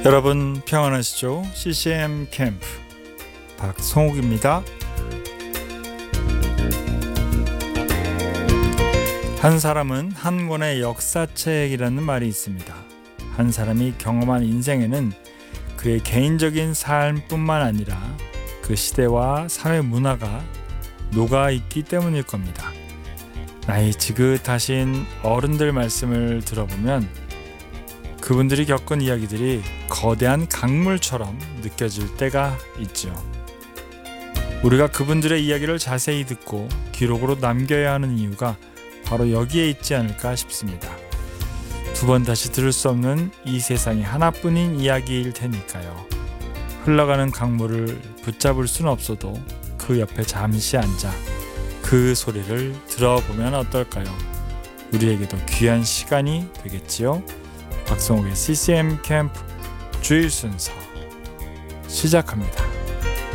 여러분 평안하시죠? CCM 캠프 박성욱입니다. 한 사람은 한 권의 역사책이라는 말이 있습니다. 한 사람이 경험한 인생에는 그의 개인적인 삶뿐만 아니라 그 시대와 사회 문화가 녹아있기 때문일 겁니다. 나이 지긋하신 어른들 말씀을 들어보면 그분들이 겪은 이야기들이 거대한 강물처럼 느껴질 때가 있죠. 우리가 그분들의 이야기를 자세히 듣고 기록으로 남겨야 하는 이유가 바로 여기에 있지 않을까 싶습니다. 두 번 다시 들을 수 없는 이 세상에 하나뿐인 이야기일 테니까요. 흘러가는 강물을 붙잡을 수는 없어도 그 옆에 잠시 앉아 그 소리를 들어보면 어떨까요? 우리에게도 귀한 시간이 되겠지요. 박성욱의 CCM 캠프 주일 순서 시작합니다.